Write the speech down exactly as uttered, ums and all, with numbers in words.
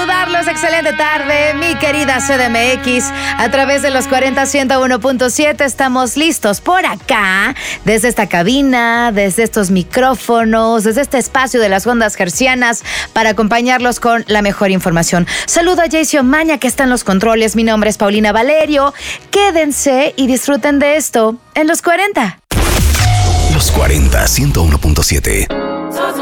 saludarlos, excelente tarde, mi querida C D M X. A través de los cuarenta, ciento uno punto siete estamos listos por acá, desde esta cabina, desde estos micrófonos, desde este espacio de las ondas hercianas, para acompañarlos con la mejor información. Saludo a Jaycee Omaña, que está en los controles. Mi nombre es Paulina Valerio. Quédense y disfruten de esto en los cuarenta. Los cuarenta, ciento uno punto siete.